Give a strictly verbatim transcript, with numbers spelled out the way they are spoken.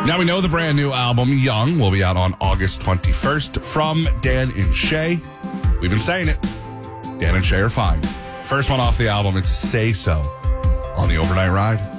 Now we know the brand new album, Young, will be out on August twenty-first from Dan and Shay. We've been saying it. Dan and Shay are fine. First one off the album, it's Say So on the Overnight Ride.